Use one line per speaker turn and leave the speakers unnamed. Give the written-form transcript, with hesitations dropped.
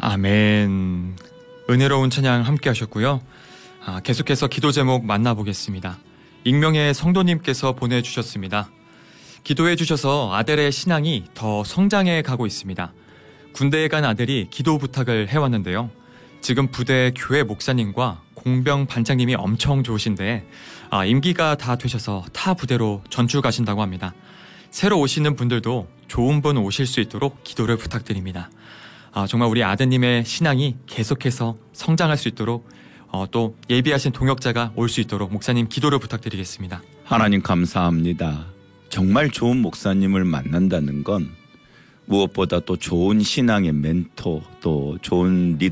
아멘. 은혜로운 찬양 함께 하셨고요. 계속해서 기도 제목 만나보겠습니다. 익명의 성도님께서 보내주셨습니다. 기도해 주셔서 아델의 신앙이 더 성장해 가고 있습니다. 군대에 간 아들이 기도 부탁을 해왔는데요. 지금 부대 교회 목사님과 공병 반장님이 엄청 좋으신데 임기가 다 되셔서 타 부대로 전출 가신다고 합니다. 새로 오시는 분들도 좋은 분 오실 수 있도록 기도를 부탁드립니다. 정말 우리 아드님의 신앙이 계속해서 성장할 수 있도록 또 예비하신 동역자가 올 수 있도록 목사님 기도를 부탁드리겠습니다.
하나님 감사합니다. 정말 좋은 목사님을 만난다는 건 무엇보다 또 좋은 신앙의 멘토, 또 좋은 리더